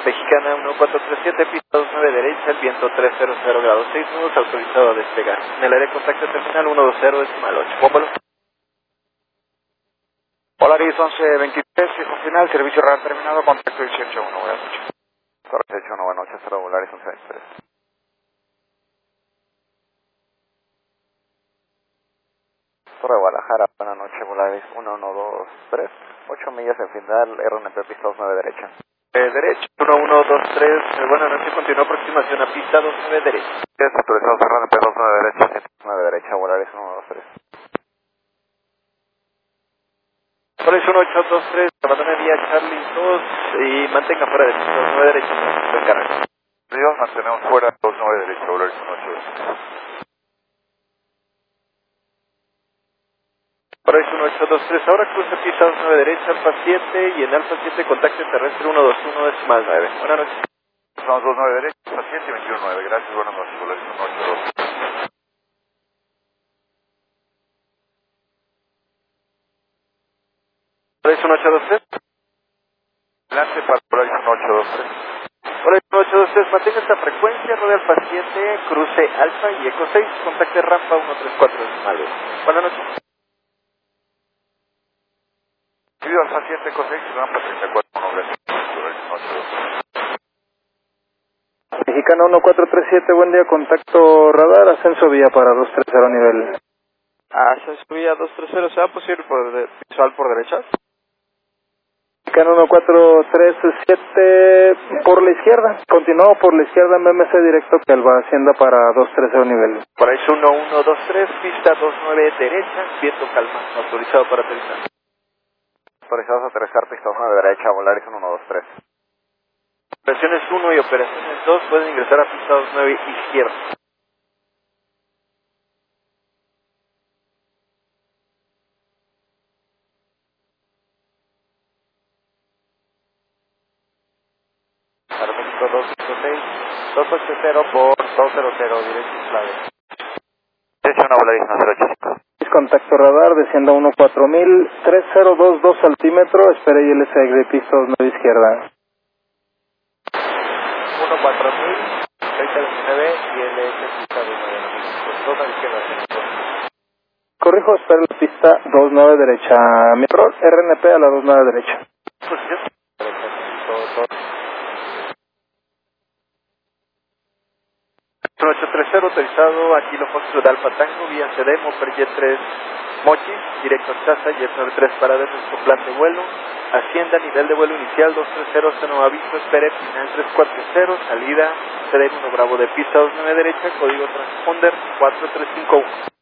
Mexicana 1437, pista 29 derecha, el viento 300 grados 6 nudos, autorizado a despegar. En el área de contacto terminal 120 decimal 8. Pómbalo. Polaris 1123, fijo final, servicio radar terminado, contacto 181, buenas noches. Torre 181, buenas noches, hasta luego, Polaris 1123. Torre de Guadalajara, buenas noches, Polaris 1123, 8 millas en final, RNP pista 29 derecha. Derecha, 1123, buenas noches, continúa aproximación a pista 29 derecha. Es autorizado RNP 29 derecha, 29 derecha, Polaris 123. Polaris 1823, abandonaría Charlie 2 y mantenga fuera de pista 29 derecha. Dios, mantenemos fuera 29 derecha, Polaris 182. Polaris 1823, ahora cruza pista 29 derecha, Alfa 7 y en Alfa 7 contacto terrestre 121 decimal 9. Buenas noches. Estamos 29 derecha, Alfa 7 y 21.9, gracias, buenas noches, Polaris 182. Polaris 1823. Adelante para Polaris 1823. Polaris 1823, mantenga esta frecuencia, rodea Alfa 7, cruce Alfa y Eco 6, contacte rampa 134 decimal 2. Buenas noches. Recibido Alfa 7, Eco 6, rampa 34, gracias, Polaris 182. Mexicana 1437, buen día, contacto radar, ascenso vía para 230 nivel. Ascenso vía 230, ¿será posible por visual por derecha? Mexicana 1437, por la izquierda, continuó por la izquierda en BMC directo que va Hacienda para 230 nivel. Polaris 1123, pista 29 derecha, viento calma, autorizado para aterrizar. Autorizados a aterrizar pista 29 derecha, Polaris 123. Operaciones 1 y operaciones 2 pueden ingresar a pista 29 izquierda. Aeroméxico 256, 280 por 200, dirección clave. Derecha una Polaris 185. Contacto radar, descienda 14000, 3022 altímetro, espere ILS de pista 29 izquierda. 14000, 3029 y el pista 29. 2 a la izquierda. Corrijo, espere la pista 29 derecha. Mi error, RNP a la 29 derecha. Posición. 1830, autorizado a Kilo Foxtrot de Alfa Tango, vía CD, Moper Jet 3 Mochis, directo a Chaza, Jet 93 paradas con plan de vuelo, Hacienda, nivel de vuelo inicial 230, nuevo aviso, espere, final 340, salida, CD 1 Bravo de pista 29 derecha, código transponder 4351.